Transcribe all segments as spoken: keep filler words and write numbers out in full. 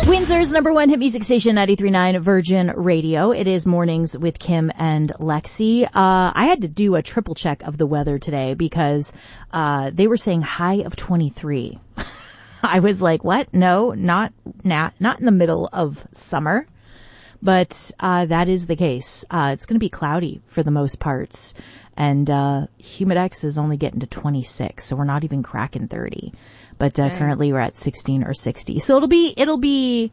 Windsor's number one hit music station, ninety-three point nine Virgin Radio. It is Mornings with Kim and Lexi. Uh, I had to do a triple check of the weather today because uh, they were saying high of twenty-three. I was like, what? No, not, not, not in the middle of summer. But uh, that is the case. Uh, it's going to be cloudy for the most parts. And uh, Humidex is only getting to twenty-six, so we're not even cracking thirty. But uh, currently we're at sixteen or sixty. So it'll be it'll be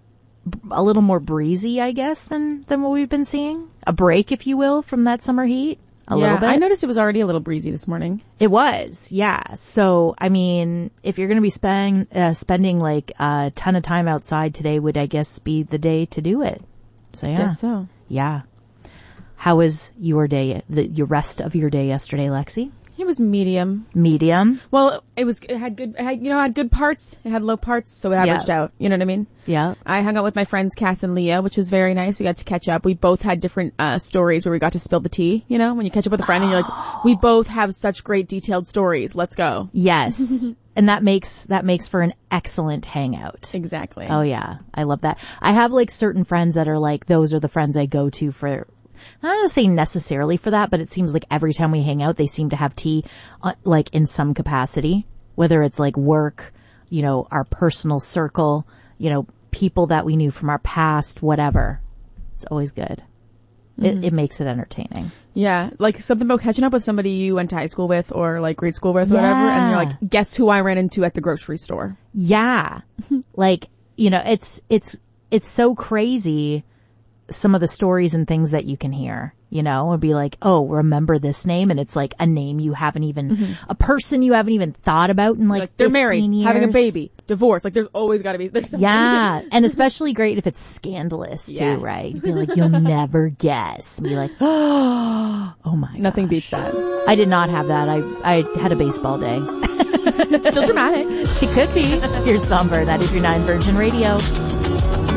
a little more breezy, I guess, than than what we've been seeing. A break, if you will, from that summer heat. A yeah, little bit. I noticed it was already a little breezy this morning. It was, yeah. So, I mean, if you're going to be spend, uh, spending like a ton of time outside today, would I guess be the day to do it. So yeah. Guess so. Yeah. How was your day, the, your rest of your day yesterday, Lexi? It was medium. Medium? Well, it was, it had good, it had, you know, it had good parts. It had low parts, so it averaged Yeah. out. You know what I mean? Yeah. I hung out with my friends, Cass and Leah, which was very nice. We got to catch up. We both had different, uh, stories where we got to spill the tea. You know, when you catch up with a friend and you're like, we both have such great detailed stories. Let's go. Yes. And that makes, that makes for an excellent hangout. Exactly. Oh yeah. I love that. I have like certain friends that are like, those are the friends I go to for, I'm not going to say necessarily for that, but it seems like every time we hang out, they seem to have tea, uh, like in some capacity, whether it's like work, you know, our personal circle, you know, people that we knew from our past, whatever. It's always good. Mm-hmm. It, it makes it entertaining. Yeah. Like something about catching up with somebody you went to high school with or like grade school with or Yeah. whatever. And you're like, guess who I ran into at the grocery store? Yeah. Like, you know, it's, it's, it's so crazy. Some of the stories and things that you can hear, you know, and be like, oh, remember this name? And it's like a name you haven't even, mm-hmm. a person you haven't even thought about in like, like they're married, years. having a baby, divorced. Like there's always got to be, there's something. Yeah. And especially great if it's scandalous too, Yes. right? You'd be like, you'll never guess. And be like, oh, oh my god. Nothing beats that. I did not have that. I, I had a baseball day. Still dramatic. It could be. Here's Somber, ninety-three point nine Virgin Radio.